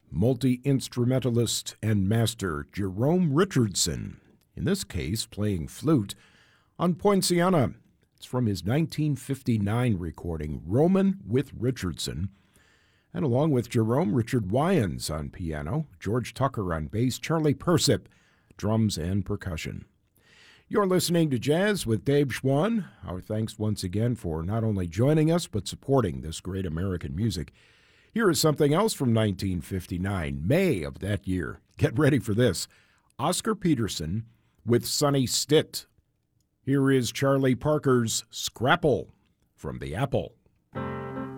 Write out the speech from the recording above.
multi-instrumentalist and master Jerome Richardson, in this case playing flute, on Poinciana. It's from his 1959 recording, Roman with Richardson. And along with Jerome, Richard Wyans on piano, George Tucker on bass, Charlie Persip, drums and percussion. You're listening to Jazz with Dave Schwann. Our thanks once again for not only joining us, but supporting this great American music. Here is something else from 1959, May of that year. Get ready for this. Oscar Peterson with Sonny Stitt. Here is Charlie Parker's Scrapple from the Apple.